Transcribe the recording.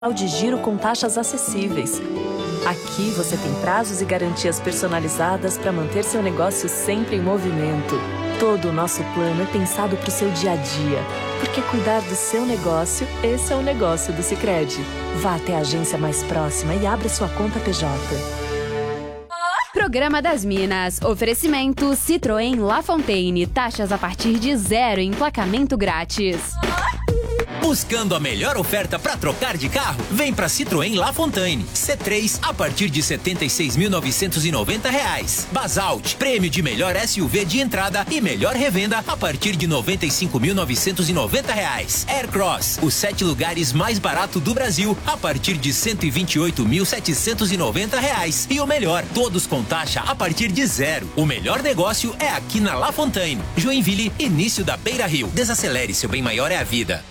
de giro com taxas acessíveis. Aqui você tem prazos e garantias personalizadas para manter seu negócio sempre em movimento. Todo o nosso plano é pensado para o seu dia a dia, porque cuidar do seu negócio, esse é o negócio do Sicredi. Vá até a agência mais próxima e abra sua conta PJ. Programa das Minas. Oferecimento Citroën La Fontaine. Taxas a partir de 0 em emplacamento grátis. Buscando a melhor oferta para trocar de carro? Vem para Citroën La Fontaine. C3 a partir de R$ 76.990. Basalt, prêmio de melhor SUV de entrada e melhor revenda a partir de R$ 95.990. Aircross, os 7 lugares mais barato do Brasil a partir de R$ 128.790. E o melhor, todos com taxa a partir de 0. O melhor negócio é aqui na La Fontaine. Joinville, início da Beira Rio. Desacelere, seu bem maior é a vida.